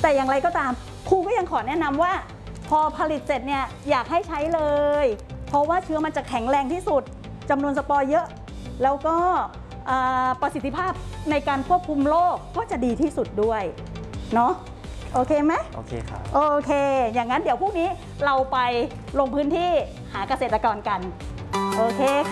แต่อย่างไรก็ตามครูก็ยังขอแนะนำว่าพอผลิตเสร็จเนี่ยอยากให้ใช้เลยเพราะว่าเชื้อมันจะแข็งแรงที่สุดจำนวนสปอร์เยอะแล้วก็ประสิทธิภาพในการควบคุมโรคก็จะดีที่สุดด้วยเนาะโอเคไหมโอเคครับโอเคอย่างนั้นเดี๋ยวพรุ่งนี้เราไปลงพื้นที่หาเกษตรกรกันโอเคค่ะ